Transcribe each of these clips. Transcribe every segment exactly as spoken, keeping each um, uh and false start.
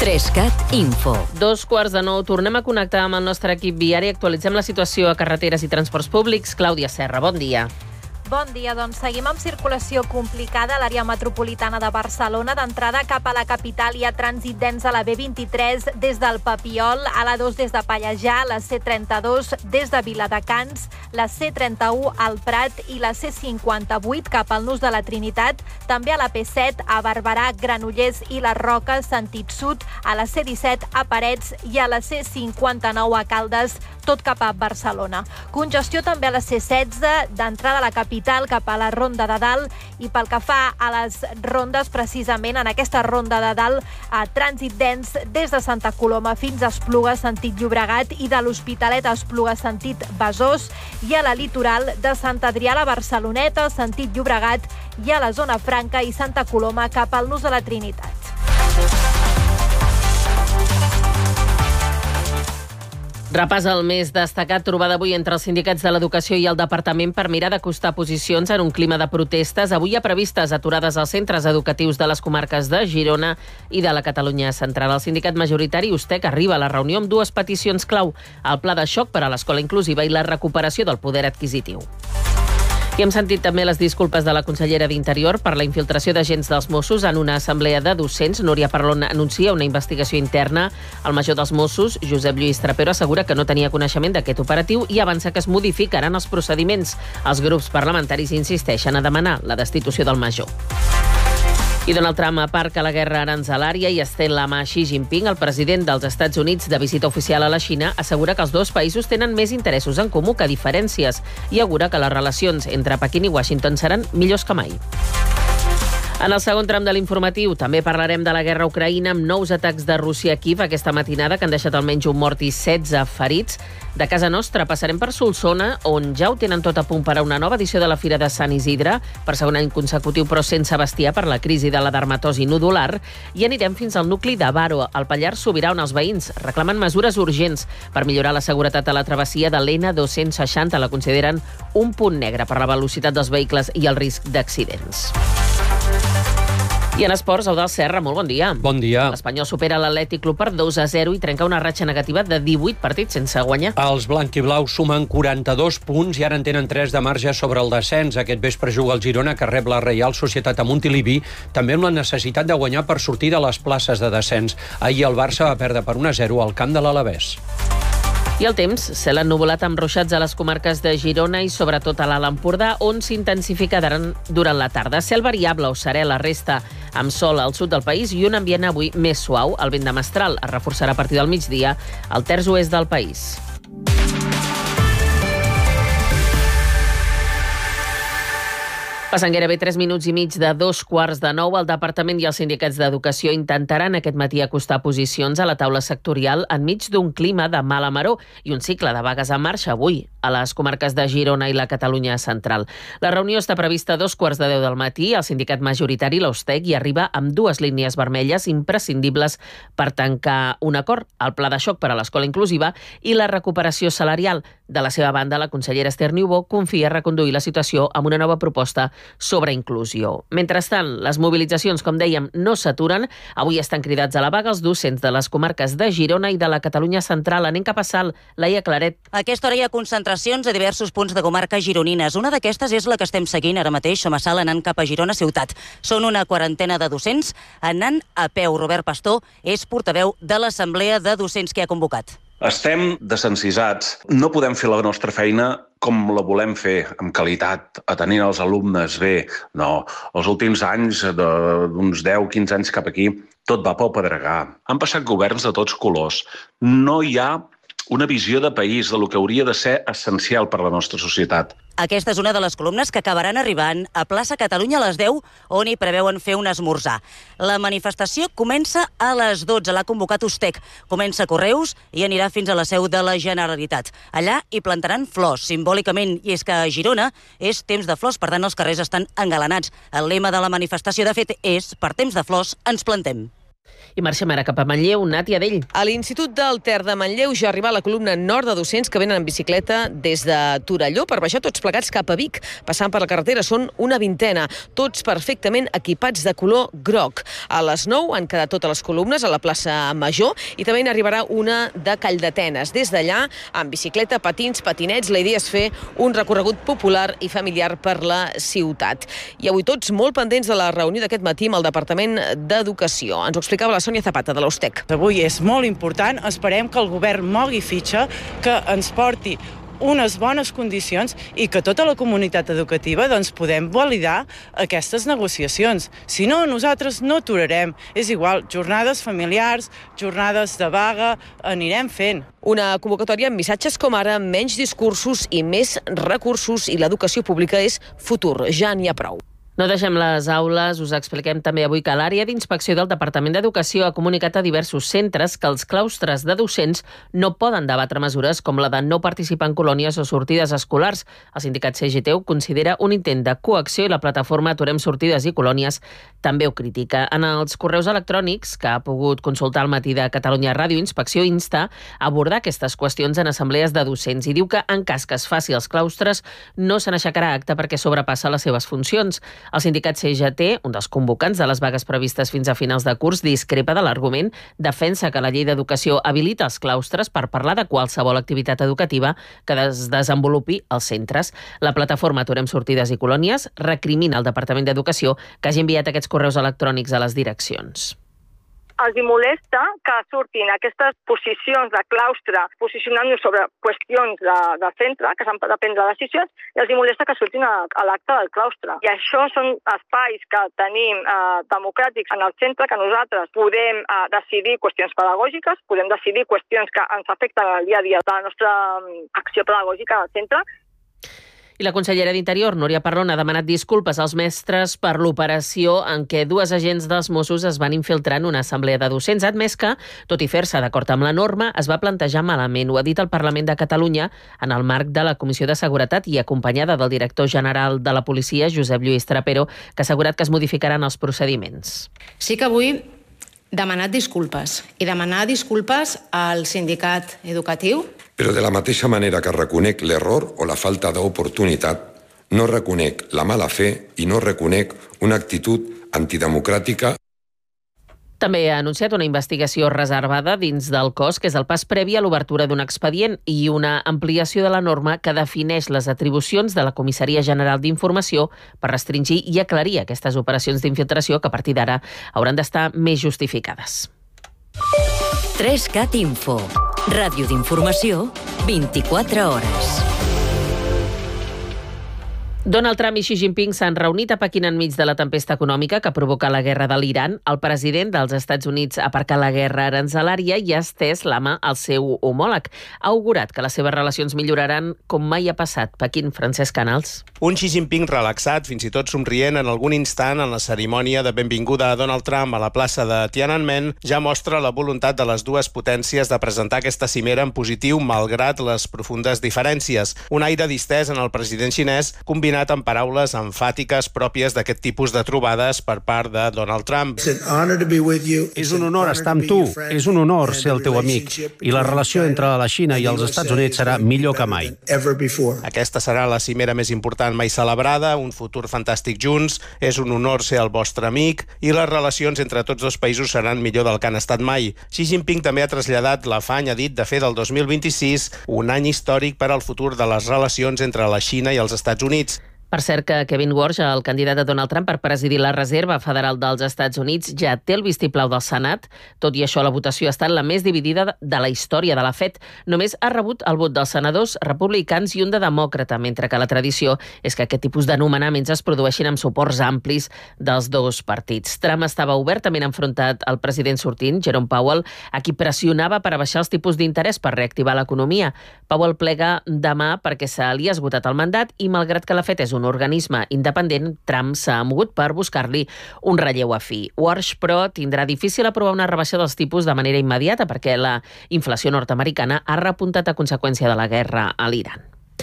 Trescat Info. Dos quarts de nou, tornem a connectar amb el nostre equip viari. Actualitzem la situació a carreteres i transports públics. Clàudia Serra, bon dia. Bon dia, doncs seguim amb circulació complicada a l'àrea metropolitana de Barcelona. D'entrada cap a la capital hi ha trànsit dens a la B vint-i-tres des del Papiol, a la dos des de Pallejà, la C trenta-dos des de Viladecans, la C trenta-u al Prat i la C cinquanta-vuit cap al Nus de la Trinitat. També a la P set a Barberà, Granollers i les Roques, sentit sud, a la C disset a Parets i a la C cinquanta-nou a Caldes, tot cap a Barcelona. Congestió també a la C setze, d'entrada a la capital cap a la Ronda de Dalt, i pel que fa a les rondes, precisament en aquesta Ronda de Dalt, a trànsit dens des de Santa Coloma fins a Esplugues, sentit Llobregat, i de l'Hospitalet a Esplugues, sentit Besòs, i a la litoral de Sant Adrià a la Barceloneta, sentit Llobregat, i a la zona franca i Santa Coloma cap al Nus de la Trinitat. Repàs el més destacat, trobada avui entre els sindicats de l'Educació i el Departament per mirar d'acostar posicions en un clima de protestes. Avui hi ha previstes aturades als centres educatius de les comarques de Girona i de la Catalunya Central. El sindicat majoritari USTEC arriba a la reunió amb dues peticions clau: el pla de xoc per a l'escola inclusiva i la recuperació del poder adquisitiu. I hem sentit també les disculpes de la consellera d'Interior per la infiltració d'agents dels Mossos en una assemblea de docents. Núria Parlon anuncia una investigació interna. El major dels Mossos, Josep Lluís Trapero, assegura que no tenia coneixement d'aquest operatiu i avança que es modificaran els procediments. Els grups parlamentaris insisteixen a demanar la destitució del major. I Donald Trump aparca la guerra aranzelària i estén la mà a Xi Jinping. El president dels Estats Units, de visita oficial a la Xina, assegura que els dos països tenen més interessos en comú que diferències i augura que les relacions entre Pequín i Washington seran millors que mai. En el segon tram de l'informatiu també parlarem de la guerra a Ucraïna amb nous atacs de Rússia a Kíev aquesta matinada que han deixat almenys un mort i setze ferits. De casa nostra passarem per Solsona, on ja ho tenen tot a punt per a una nova edició de la Fira de Sant Isidre, per segon any consecutiu però sense bestiar per la crisi de la dermatosi nodular, i anirem fins al nucli de Baro, al Pallars Sobirà, on els veïns reclamen mesures urgents per millorar la seguretat a la travessia de l'N dos-cents seixanta. La consideren un punt negre per la velocitat dels vehicles i el risc d'accidents. I en esports, Eudald Serra, molt bon dia. Bon dia. L'Espanyol supera l'Atlètic Club per dos a zero i trenca una ratxa negativa de divuit partits sense guanyar. Els blanquiblaus sumen quaranta-dos punts i ara en tenen tres de marge sobre el descens. Aquest vespre juga el Girona, que rep la Reial Societat a Montilivi, també amb la necessitat de guanyar per sortir de les places de descens. Ahir el Barça va perdre per un a zero al camp de l'Alavés. I el temps, cel ennuvolat amb ruixats a les comarques de Girona i sobretot a l'Alt Empordà, on s'intensificaran durant la tarda. Cel variable o serè la resta, amb sol al sud del país i un ambient avui més suau. El vent de mestral es reforçarà a partir del migdia al terç oest del país. Passen gairebé tres minuts i mig de dos quarts de nou. El Departament i els sindicats d'Educació intentaran aquest matí acostar posicions a la taula sectorial enmig d'un clima de mala maror i un cicle de vagues en marxa avui a les comarques de Girona i la Catalunya Central. La reunió està prevista a dos quarts de deu del matí. El sindicat majoritari, la USTEC, hi arriba amb dues línies vermelles imprescindibles per tancar un acord: el pla de xoc per a l'escola inclusiva i la recuperació salarial. De la seva banda, la consellera Esther Niubó confia reconduir la situació amb una nova proposta sobre inclusió. Mentrestant, les mobilitzacions, com dèiem, no s'aturen. Avui estan cridats a la vaga els docents de les comarques de Girona i de la Catalunya Central. Anem cap a Salt. Laia Claret. A aquesta hora hi ha concentracions a diversos punts de comarques gironines. Una d'aquestes és la que estem seguint ara mateix. Som a Salt anant cap a Girona ciutat. Són una quarantena de docents anant a peu. Robert Pastor és portaveu de l'Assemblea de Docents que ha convocat. Estem desencisats. No podem fer la nostra feina com la volem fer, amb qualitat, atenent els alumnes bé. No, els últims anys, d'uns deu quinze anys cap aquí, tot va pel pedregar. Han passat governs de tots colors. No hi ha una visió de país de lo que hauria de ser essencial per a la nostra societat. Aquesta és una de les columnes que acabaran arribant a plaça Catalunya a les deu, on hi preveuen fer un esmorzar. La manifestació comença a les dotze, l'ha convocat USTEC. Comença a Correus i anirà fins a la seu de la Generalitat. Allà hi plantaran flors, simbòlicament, i és que a Girona és temps de flors, per tant els carrers estan engalanats. El lema de la manifestació, de fet, és "Per temps de flors ens plantem". I marxem ara cap a Manlleu, Nàtia Dell. A l'Institut del Ter de Manlleu ja arriba la columna nord de docents que venen en bicicleta des de Torelló per baixar tots plegats cap a Vic. Passant per la carretera són una vintena, tots perfectament equipats de color groc. A les nou han quedat totes les columnes a la plaça Major i també n'arribarà una de Calldetenes. Des d'allà, amb bicicleta, patins, patinets, la idea és fer un recorregut popular i familiar per la ciutat. I avui tots molt pendents de la reunió d'aquest matí amb el Departament d'Educació. Ens ho explicava la Sònia Zapata, de l'Austec. Avui és molt important, esperem que el govern mogui fitxa, que ens porti unes bones condicions i que tota la comunitat educativa doncs, podem validar aquestes negociacions. Si no, nosaltres no aturarem. És igual, jornades familiars, jornades de vaga, anirem fent. Una convocatòria amb missatges com ara menys discursos i més recursos, i l'educació pública és futur. Ja n'hi ha prou. No deixem les aules, us expliquem també avui que l'àrea d'inspecció del Departament d'Educació ha comunicat a diversos centres que els claustres de docents no poden debatre mesures com la de no participar en colònies o sortides escolars. El sindicat C G T ho considera un intent de coacció i la plataforma Aturem Sortides i Colònies també ho critica. En els correus electrònics que ha pogut consultar al matí de Catalunya Ràdio, Inspecció insta a abordar aquestes qüestions en assemblees de docents i diu que en cas que es faci als claustres no se n'aixecarà acte perquè sobrepassa les seves funcions. El sindicat C G T, un dels convocants de les vagues previstes fins a finals de curs, discrepa de l'argument, defensa que la llei d'educació habilita els claustres per parlar de qualsevol activitat educativa que es desenvolupi als centres. La plataforma Aturem Sortides i Colònies recrimina al Departament d'Educació que hagi enviat aquests correus electrònics a les direccions. Els hi molesta que surtin aquestes posicions de claustre posicionant-nos sobre qüestions de, de centre, que s'han de prendre decisions, i els hi molesta que surtin a, a l'acte del claustre. I això són espais que tenim eh, democràtics en el centre, que nosaltres podem eh, decidir qüestions pedagògiques, podem decidir qüestions que ens afecten en el dia a dia de la nostra acció pedagògica al centre. I la consellera d'Interior, Núria Parlon, ha demanat disculpes als mestres per l'operació en què dues agents dels Mossos es van infiltrar en una assemblea de docents. Ha admès que, tot i fer-se d'acord amb la norma, es va plantejar malament. Ho ha dit el Parlament de Catalunya en el marc de la Comissió de Seguretat i acompanyada del director general de la policia, Josep Lluís Trapero, que ha assegurat que es modificaran els procediments. Sí que vull demanar disculpes i demanar disculpes al sindicat educatiu. Però de la mateixa manera que reconec l'error o la falta d'oportunitat, no reconec la mala fe i no reconec una actitud antidemocràtica. També ha anunciat una investigació reservada dins del cos, que és el pas previ a l'obertura d'un expedient, i una ampliació de la norma que defineix les atribucions de la Comissaria General d'Informació per restringir i aclarir aquestes operacions d'infiltració que a partir d'ara hauran d'estar més justificades. tres cat Info. Ràdio d'informació, vint-i-quatre hores. Donald Trump i Xi Jinping s'han reunit a Pequín enmig de la tempesta econòmica que provoca la guerra de l'Iran. El president dels Estats Units ha aparcat la guerra aranzelària i ha estès la mà al seu homòleg. Ha augurat que les seves relacions milloraran com mai ha passat. Pequín, Francesc Canals. Un Xi Jinping relaxat, fins i tot somrient en algun instant en la cerimònia de benvinguda a Donald Trump a la plaça de Tiananmen, ja mostra la voluntat de les dues potències de presentar aquesta cimera en positiu malgrat les profundes diferències. Un aire distès en el president xinès combinat amb paraules emfàtiques pròpies d'aquest tipus de trobades per part de Donald Trump. És un honor estar amb tu, és un honor ser el teu amic, i la relació entre la Xina i els Estats Units serà millor que mai. Aquesta serà la cimera més important mai celebrada, un futur fantàstic junts, és un honor ser el vostre amic, i les relacions entre tots dos països seran millor del que han estat mai. Xi Jinping també ha traslladat l'afany, ha dit, de fer del dos mil vint-i-sis un any històric per al futur de les relacions entre la Xina i els Estats Units. Per cert que Kevin Warsh, el candidat de Donald Trump per presidir la Reserva Federal dels Estats Units, ja té el vistiplau del Senat. Tot i això, la votació ha estat la més dividida de la història de la Fed. Només ha rebut el vot dels senadors republicans i un de demòcrata, mentre que la tradició és que aquest tipus de nomenaments es produeixin amb suports amplis dels dos partits. Trump estava obertament enfrontat al president sortint, Jerome Powell, a qui pressionava per abaixar els tipus d'interès per reactivar l'economia. Powell plega demà perquè se li ha esgotat el mandat i, malgrat que la Fed és un organisme independent, Trump s'ha mogut per buscar-li un relleu afí. Warsh, però, tindrà difícil aprovar una rebaixa dels tipus de manera immediata perquè la inflació nord-americana ha repuntat a conseqüència de la guerra a l'Iran.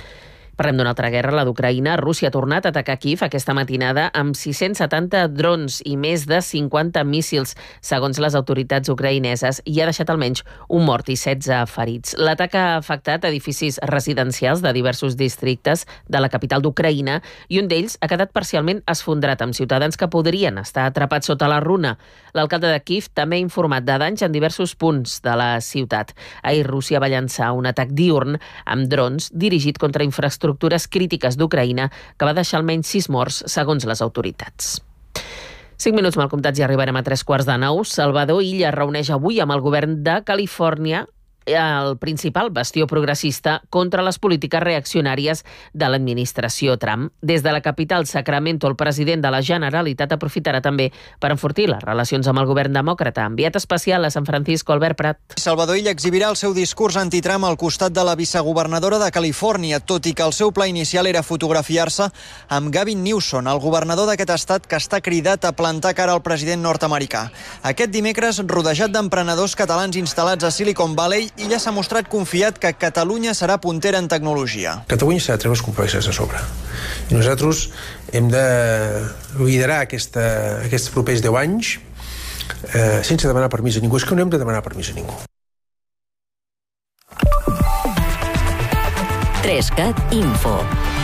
Parlem d'una altra guerra, la d'Ucraïna. Rússia ha tornat a atacar Kíev aquesta matinada amb sis-cents setanta drons i més de cinquanta míssils, segons les autoritats ucraïneses, i ha deixat almenys un mort i setze ferits. L'atac ha afectat edificis residencials de diversos districtes de la capital d'Ucraïna i un d'ells ha quedat parcialment esfondrat amb ciutadans que podrien estar atrapats sota la runa. L'alcalde de Kíev també ha informat de danys en diversos punts de la ciutat. Ahir Rússia va llançar un atac diürn amb drons dirigit contra infraestructures crítiques d'Ucraïna que va deixar almenys sis morts, segons les autoritats. Cinc minuts mal comptats i arribarem a tres quarts de nou. Salvador Illa reuneix avui amb el govern de Califòrnia el principal bastió progressista contra les polítiques reaccionàries de l'administració Trump. Des de la capital, Sacramento, el president de la Generalitat aprofitarà també per enfortir les relacions amb el govern demòcrata. Enviat especial a San Francisco, Albert Prat. Salvador Illa exhibirà el seu discurs anti-Trump al costat de la vicegovernadora de Califòrnia, tot i que el seu pla inicial era fotografiar-se amb Gavin Newsom, el governador d'aquest estat que està cridat a plantar cara al president nord-americà. Aquest dimecres, rodejat d'emprenedors catalans instal·lats a Silicon Valley, Illa s'ha mostrat confiat que Catalunya serà puntera en tecnologia. Catalunya s'ha de treure els complexes a sobre. I nosaltres hem de liderar aquesta, aquests propers deu anys eh, sense demanar permís a ningú. És que no hem de demanar permís a ningú. tres cat Info.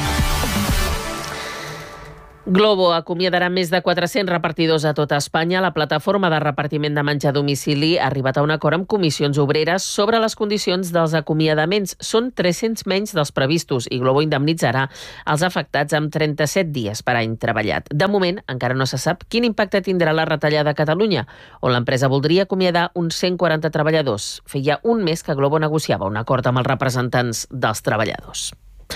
Globo acomiadarà més de quatre-cents repartidors a tota Espanya. La plataforma de repartiment de menjar a domicili ha arribat a un acord amb comissions obreres sobre les condicions dels acomiadaments. Són tres-cents menys dels previstos i Globo indemnitzarà els afectats amb trenta-set dies per any treballat. De moment, encara no se sap quin impacte tindrà la retallada a Catalunya, on l'empresa voldria acomiadar uns cent quaranta treballadors. Feia un mes que Globo negociava un acord amb els representants dels treballadors.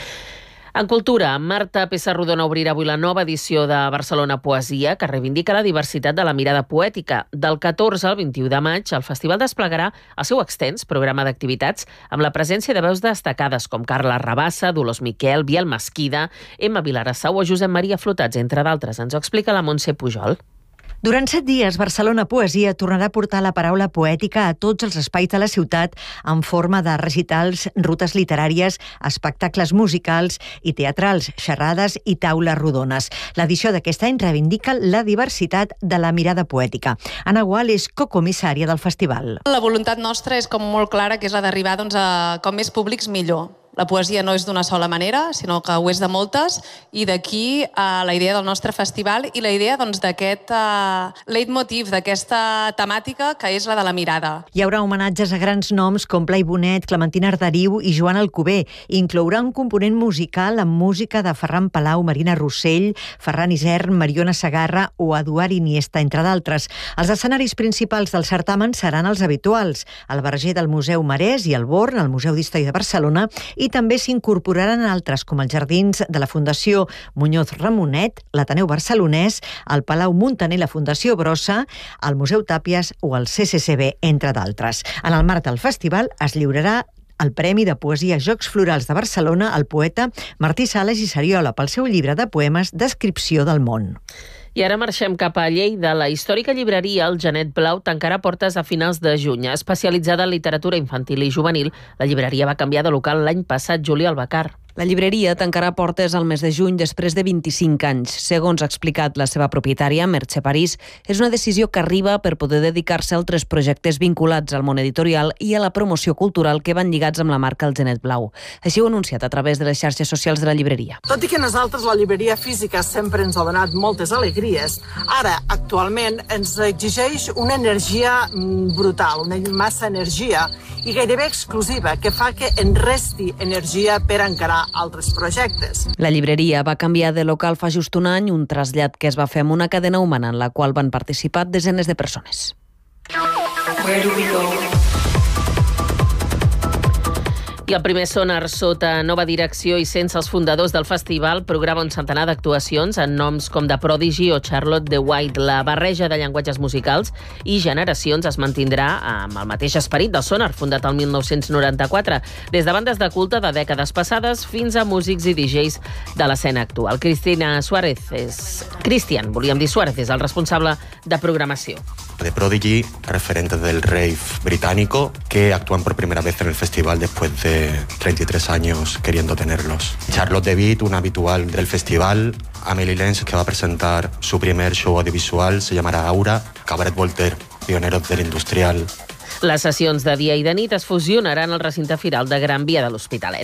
En cultura, Marta Pessarrodona obrirà avui la nova edició de Barcelona Poesia, que reivindica la diversitat de la mirada poètica. Del catorze al vint-i-u de maig, el festival desplegarà el seu extens programa d'activitats amb la presència de veus destacades com Carla Rabassa, Dolors Miquel, Biel Mesquida, Emma Vilarassau o Josep Maria Flotats, entre d'altres. Ens ho explica la Montse Pujol. Durant set dies, Barcelona Poesia tornarà a portar la paraula poètica a tots els espais de la ciutat en forma de recitals, rutes literàries, espectacles musicals i teatrals, xerrades i taules rodones. L'edició d'aquest any reivindica la diversitat de la mirada poètica. Anna Gual és cocomissària del festival. La voluntat nostra és com molt clara, que és la d'arribar doncs, a com més públics millor. La poesia no és d'una sola manera, sinó que ho és de moltes, i d'aquí uh, la idea del nostre festival i la idea doncs, d'aquest uh, leitmotiv, d'aquesta temàtica que és la de la mirada. Hi haurà homenatges a grans noms com Blai Bonet, Clementina Arderiu i Joan Alcover. Inclourà un component musical amb música de Ferran Palau, Marina Rossell, Ferran Isern, Mariona Segarra o Eduard Iniesta, entre d'altres. Els escenaris principals del certamen seran els habituals, el Verger del Museu Marès i el Born, el Museu d'Història de Barcelona, i també s'incorporaran altres, com els jardins de la Fundació Muñoz Ramonet, l'Ateneu Barcelonès, el Palau Muntaner, la Fundació Brossa, el Museu Tàpies o el C C C B, entre d'altres. En el marc del festival es lliurarà el Premi de Poesia Jocs Florals de Barcelona al poeta Martí Sales i Sariola pel seu llibre de poemes Descripció del món. I ara marxem cap a Lleida. La històrica llibreria El Genet Blau tancarà portes a finals de juny. Especialitzada en literatura infantil i juvenil, la llibreria va canviar de local l'any passat. Júlia Albacar. La llibreria tancarà portes al mes de juny després de vint-i-cinc anys. Segons ha explicat la seva propietària, Merche París, és una decisió que arriba per poder dedicar-se a altres projectes vinculats al món editorial i a la promoció cultural que van lligats amb la marca El Genet Blau. Així ho ha anunciat a través de les xarxes socials de la llibreria. Tot i que a nosaltres la llibreria física sempre ens ha donat moltes alegries, ara, actualment, ens exigeix una energia brutal, una massa energia i gairebé exclusiva, que fa que en resti energia per encarar altres projectes. La llibreria va canviar de local fa just un any, un trasllat que es va fer amb una cadena humana en la qual van participar desenes de persones. Where do we go? I el primer sonar sota nova direcció i sense els fundadors del festival programa un centenar d'actuacions en noms com The Prodigy o Charlotte the White. La barreja de llenguatges musicals i generacions es mantindrà amb el mateix esperit del sonar, fundat el mil nou-cents noranta-quatre, des de bandes de culte de dècades passades fins a músics i D Js de l'escena actual. Cristina Suárez és... Cristian, volíem dir Suárez, és el responsable de programació. The Prodigy, referentes del rave británico, que actúan por primera vez en el festival después de treinta y tres años queriendo tenerlos. Charlotte DeWitt, una habitual del festival. Amelie Lenz, que va a presentar su primer show audiovisual, se llamarà Aura. Cabaret Voltaire, pioneros del industrial. Les sessions de dia i de nit es fusionaran al recinte firal de Gran Via de l'Hospitalet.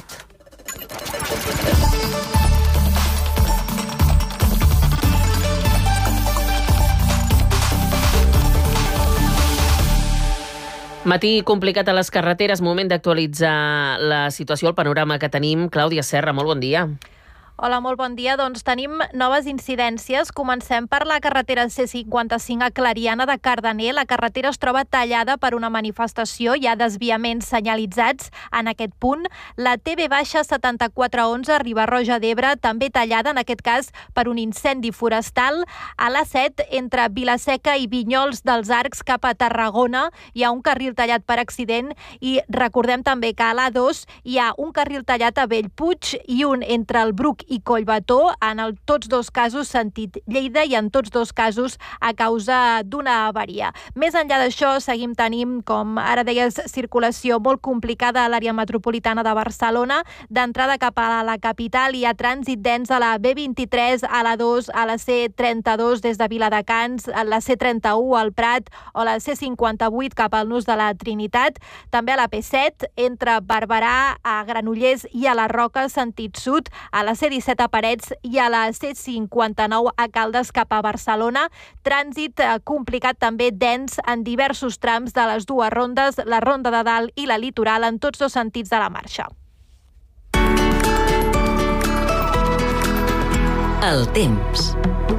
Matí complicat a les carreteres, moment d'actualitzar la situació, el panorama que tenim. Clàudia Serra, molt bon dia. Hola, molt bon dia. Doncs tenim noves incidències. Comencem per la carretera C cinquanta-cinc a Clariana de Cardener. La carretera es troba tallada per una manifestació. Hi ha desviaments senyalitzats en aquest punt. La T V setanta-quatre onze a Riba-roja d'Ebre, també tallada, en aquest cas per un incendi forestal. A l'A set, entre Vilaseca i Vinyols dels Arcs cap a Tarragona, hi ha un carril tallat per accident i recordem també que a l'A dos hi ha un carril tallat a Bellpuig i un entre el Bruc i Collbató, en el, tots dos casos sentit Lleida i en tots dos casos a causa d'una avaria. Més enllà d'això, seguim tenint, com ara deies, circulació molt complicada a l'àrea metropolitana de Barcelona. D'entrada cap a la capital hi ha trànsit dens a la B vint-i-tres, a la dos, a la C trenta-dos des de Viladecans, a la C trenta-u al Prat o la C cinquanta-vuit cap al nus de la Trinitat. També a la P set, entre Barberà, a Granollers i a la Roca, sentit sud, a la C disset a Parets i a la C cinquanta-nou a Caldes cap a Barcelona. Trànsit complicat també dens en diversos trams de les dues rondes, la Ronda de Dalt i la Litoral, en tots dos sentits de la marxa. El temps.